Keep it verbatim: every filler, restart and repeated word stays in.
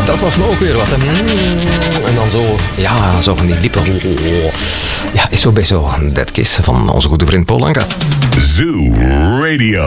dat was me ook weer wat. Hè. En dan zo, ja, zo van die lippen. Ja, is zo bij zo. That Kiss van onze goede vriend Paul Anka. Zoo Radio.